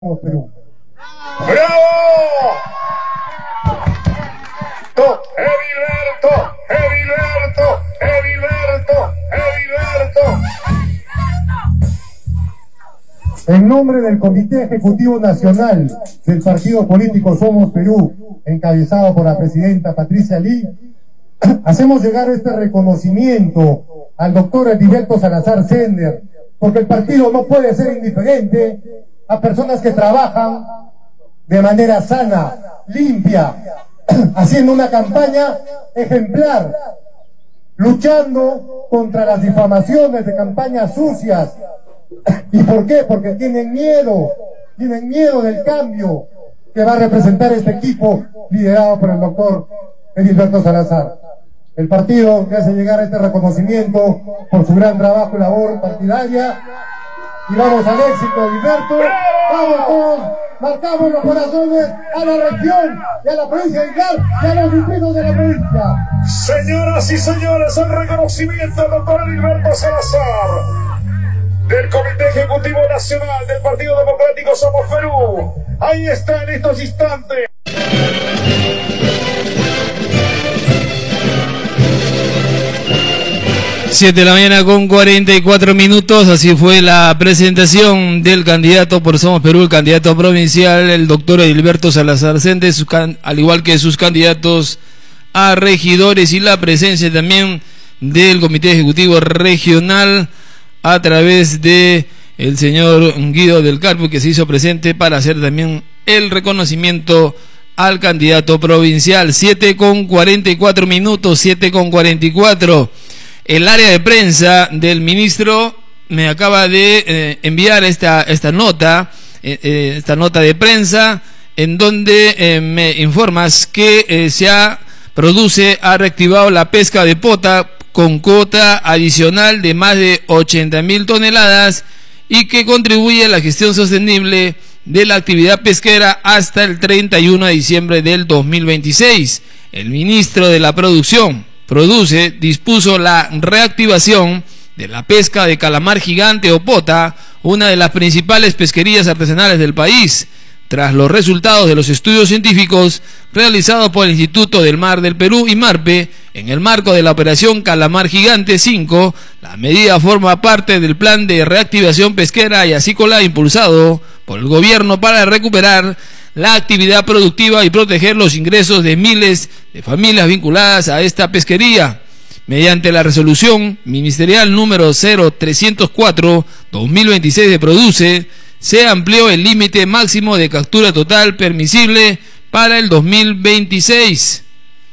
Perú. ¡Bravo! ¡Heriberto! ¡Heriberto! ¡Heriberto! ¡Heriberto! En nombre del Comité Ejecutivo Nacional del Partido Político Somos Perú, encabezado por la presidenta Patricia Lee, hacemos llegar este reconocimiento al doctor Heriberto Salazar Sender, porque el partido no puede ser indiferente a personas que trabajan de manera sana, limpia, haciendo una campaña ejemplar, luchando contra las difamaciones de campañas sucias. ¿Y por qué? Porque tienen miedo del cambio que va a representar este equipo liderado por el doctor Heriberto Salazar. El partido le hace llegar este reconocimiento por su gran trabajo y labor partidaria. Y vamos al éxito, Heriberto. Vamos todos, marcamos los corazones a la región y a la provincia de Icar y a los distritos de la provincia. Señoras y señores, el reconocimiento al doctor Heriberto Salazar del Comité Ejecutivo Nacional del Partido Democrático Somos Perú. Ahí está en estos instantes. Siete de la mañana con 44 minutos, así fue la presentación del candidato por Somos Perú, el candidato provincial, el doctor Heriberto Salazar Sender, al igual que sus candidatos a regidores, y la presencia también del Comité Ejecutivo Regional a través de el señor Guido del Carpio, que se hizo presente para hacer también el reconocimiento al candidato provincial. 7 con 44 minutos, 7 con 44. El área de prensa del ministro me acaba de enviar esta nota de prensa, en donde me informas que ha reactivado la pesca de pota con cuota adicional de más de 80.000 toneladas y que contribuye a la gestión sostenible de la actividad pesquera hasta el 31 de diciembre del 2026. El ministro de la Producción dispuso la reactivación de la pesca de calamar gigante o pota, una de las principales pesquerías artesanales del país, tras los resultados de los estudios científicos realizados por el Instituto del Mar del Perú y MARPE en el marco de la Operación Calamar Gigante 5. La medida forma parte del plan de reactivación pesquera y acícola impulsado por el gobierno para recuperar la actividad productiva y proteger los ingresos de miles de familias vinculadas a esta pesquería. Mediante la resolución ministerial número 0304/2026 de Produce, se amplió el límite máximo de captura total permisible para el 2026,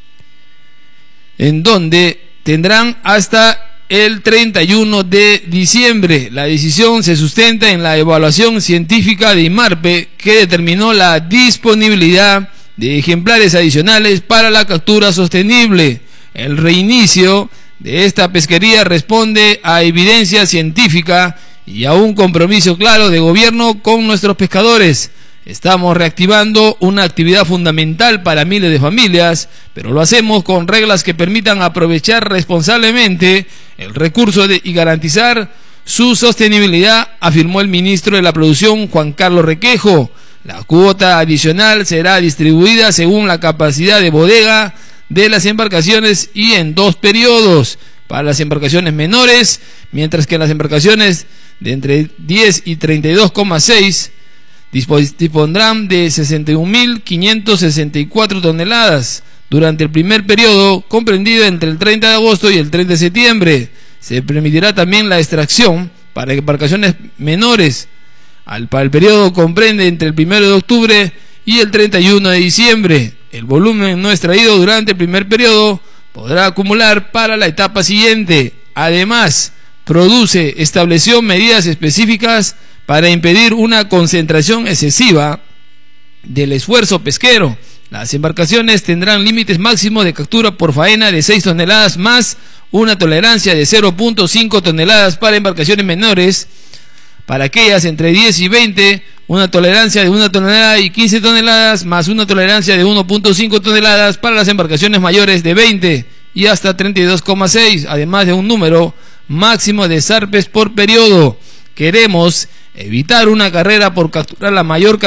en donde tendrán hasta el 31 de diciembre. La decisión se sustenta en la evaluación científica de IMARPE, que determinó la disponibilidad de ejemplares adicionales para la captura sostenible. El reinicio de esta pesquería responde a evidencia científica y a un compromiso claro de gobierno con nuestros pescadores. Estamos reactivando una actividad fundamental para miles de familias, pero lo hacemos con reglas que permitan aprovechar responsablemente el recurso y garantizar su sostenibilidad, afirmó el ministro de la Producción, Juan Carlos Requejo. La cuota adicional será distribuida según la capacidad de bodega de las embarcaciones y en 2 periodos. Para las embarcaciones menores, mientras que las embarcaciones de entre 10 y 32,6 dispondrán de 61.564 toneladas durante el primer periodo, comprendido entre el 30 de agosto y el 30 de septiembre. Se permitirá también la extracción para embarcaciones menores. Para el periodo comprende entre el 1 de octubre y el 31 de diciembre. El volumen no extraído durante el primer periodo podrá acumular para la etapa siguiente. Además, Produce estableció medidas específicas para impedir una concentración excesiva del esfuerzo pesquero. Las embarcaciones tendrán límites máximos de captura por faena de 6 toneladas más una tolerancia de 0.5 toneladas para embarcaciones menores. Para aquellas entre 10 y 20, una tolerancia de 1 tonelada y 15 toneladas más una tolerancia de 1.5 toneladas para las embarcaciones mayores de 20 y hasta 32,6, además de un número máximo de zarpes por periodo. Queremos evitar una carrera por capturar la mayor